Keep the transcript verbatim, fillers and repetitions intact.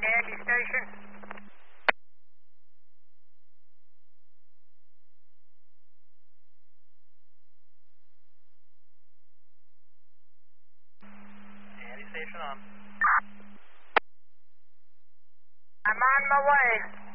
Dandy Station. Dandy Station on. I'm on my way.